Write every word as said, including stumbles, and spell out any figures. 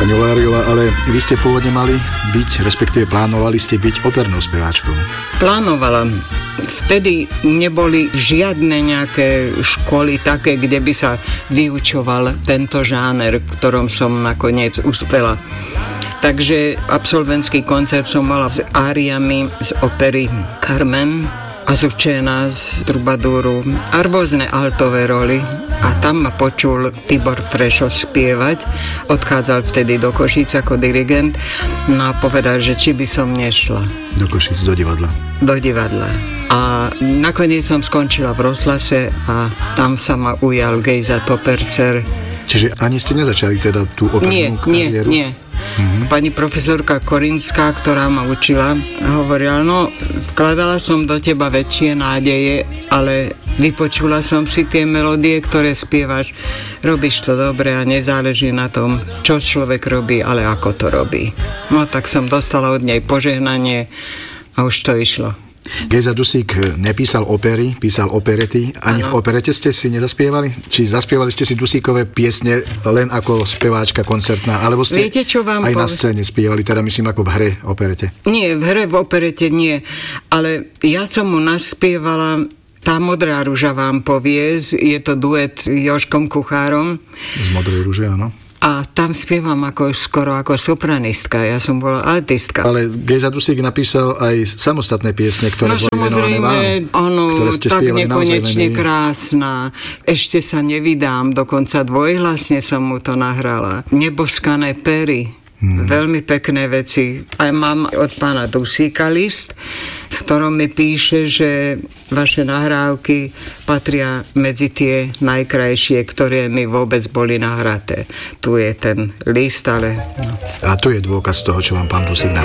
Pani Oláriová, ale vy ste pôvodne mali byť, respektíve plánovali ste byť opernou speváčkou. Plánovala. Vtedy neboli žiadne nejaké školy také, kde by sa vyučoval tento žáner, v ktorom som nakoniec uspela. Takže absolventský koncert som mala s áriami z opery Carmen, Azucena z Trubadúru a rôzne altové roli. A tam ma počul Tibor Frešo spievať. Odchádzal vtedy do Košíc ako dirigent. No a povedal, že či by som nešla. Do Košíc, do divadla. Do divadla. A nakoniec som skončila v rozhlase a tam sa ma ujal Gejza Topercer. Čiže ani ste nezačali teda tú opernú nie, kariéru? Nie, nie. Mm-hmm. Pani profesorka Korinská, ktorá ma učila, hovorila, no, vkladala som do teba väčšie nádeje, ale vypočula som si tie melódie, ktoré spievaš. Robíš to dobre a nezáleží na tom, čo človek robí, ale ako to robí. No tak som dostala od nej požehnanie a už to išlo. Gejza Dusík nepísal opery, písal operety. Ani ano. V operete ste si nezaspievali? Či zaspievali ste si Dusíkové piesne len ako speváčka koncertná? Alebo ste Viete, čo vám aj poved... na scéne spievali? Teda myslím ako v hre operete. Nie, v hre v operete nie. Ale ja som mu naspievala Tá modrá ruža vám povie. Je to duet s Jožkom Kuchárom. Z Modrej ruže, áno. A tam spievam ako, skoro ako sopranistka. Ja som bola altistka. Ale Gejza Dusík napísal aj samostatné piesne, ktoré no, boli venované vám. Áno, ktoré ste tak spievali nekonečne naozaj krásna. Ešte sa nevydám, dokonca dvojhlasne som mu to nahrala. Neboskané pery. Hmm. Veľmi pekné veci. Aj mám od pána Dusíka list, v ktorom mi píše, že vaše nahrávky patria medzi tie najkrajšie, ktoré mi vôbec boli nahraté. Tu je ten list, ale... No. A to je dôkaz toho, čo vám pán Dusík napísal.